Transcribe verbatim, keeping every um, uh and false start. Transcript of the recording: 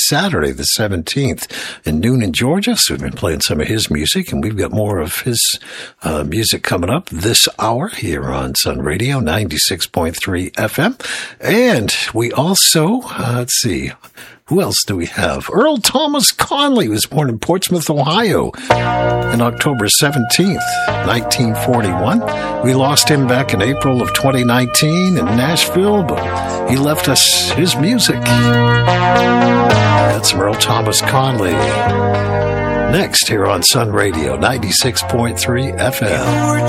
Saturday, the seventeenth, in Newnan, Georgia. So we've been playing some of his music, and we've got more of his uh, music coming up this hour here on Sun Radio, ninety-six point three F M. And we also, uh, let's see, who else do we have? Earl Thomas Conley was born in Portsmouth, Ohio on October seventeenth, nineteen forty-one. We lost him back in April of twenty nineteen in Nashville, but he left us his music. That's Earl Thomas Conley. Next here on Sun Radio, ninety-six point three F M.